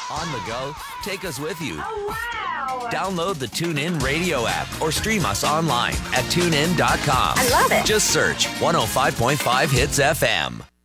On the go, take us with you. Oh, wow. Download the TuneIn Radio app or stream us online at tunein.com. I love it. Just search 105.5 Hits FM.